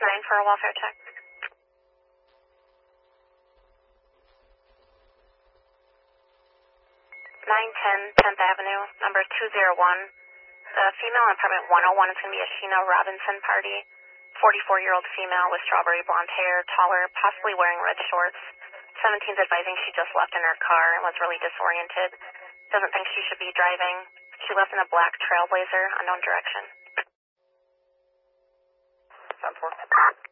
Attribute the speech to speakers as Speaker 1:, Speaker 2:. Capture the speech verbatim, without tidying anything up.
Speaker 1: nine for a welfare check. nine ten tenth Avenue, number two zero one. The female in apartment one oh one is going to be a Sheena Robinson party. forty-four-year-old female with strawberry blonde hair, taller, possibly wearing red shorts. seventeen's advising she just left in her car and was really disoriented. Doesn't think she should be driving. She left in a black Trailblazer, unknown direction.
Speaker 2: ten four.